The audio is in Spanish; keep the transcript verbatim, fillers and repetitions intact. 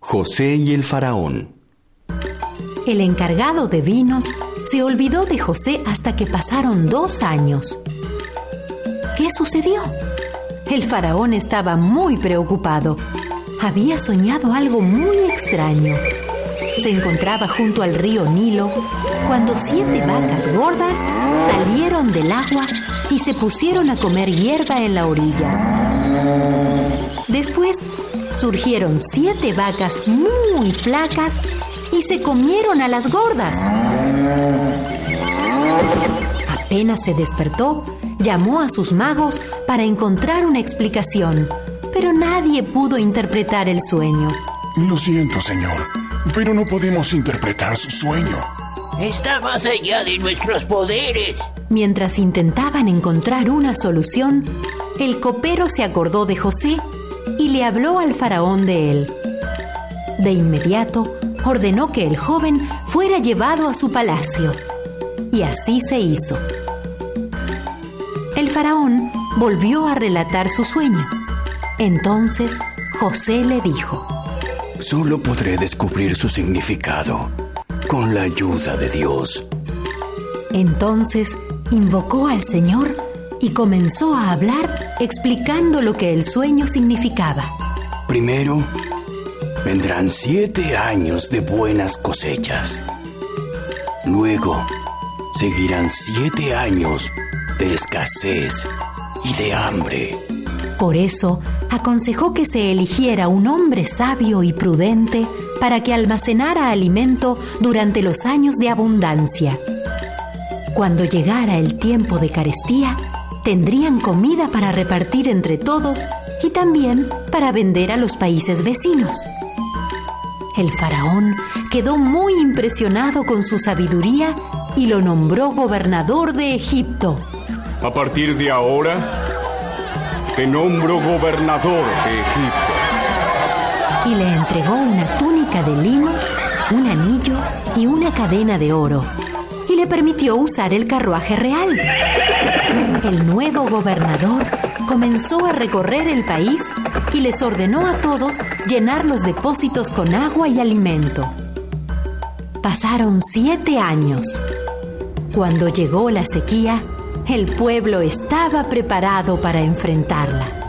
José y el faraón. El encargado de vinos se olvidó de José hasta que pasaron dos años. ¿Qué sucedió? El faraón estaba muy preocupado. Había soñado algo muy extraño. Se encontraba junto al río Nilo cuando siete vacas gordas salieron del agua y se pusieron a comer hierba en la orilla. Después surgieron siete vacas muy flacas y se comieron a las gordas. Apenas se despertó, llamó a sus magos para encontrar una explicación, pero nadie pudo interpretar el sueño. Lo siento, señor, pero no podemos interpretar su sueño. Está más allá de nuestros poderes. Mientras intentaban encontrar una solución, el copero se acordó de José y le habló al faraón de él. De inmediato, ordenó que el joven fuera llevado a su palacio. Y así se hizo. El faraón volvió a relatar su sueño. Entonces, José le dijo: Solo podré descubrir su significado con la ayuda de Dios. Entonces, invocó al Señor y comenzó a hablar explicando lo que el sueño significaba. Primero, vendrán siete años de buenas cosechas. Luego, seguirán siete años de escasez y de hambre. Por eso, aconsejó que se eligiera un hombre sabio y prudente para que almacenara alimento durante los años de abundancia. Cuando llegara el tiempo de carestía, tendrían comida para repartir entre todos y también para vender a los países vecinos. El faraón quedó muy impresionado con su sabiduría y lo nombró gobernador de Egipto. A partir de ahora, te nombro gobernador de Egipto. Y le entregó una túnica de lino, un anillo y una cadena de oro. Y le permitió usar el carruaje real. El nuevo gobernador comenzó a recorrer el país y les ordenó a todos llenar los depósitos con agua y alimento. Pasaron siete años. Cuando llegó la sequía, el pueblo estaba preparado para enfrentarla.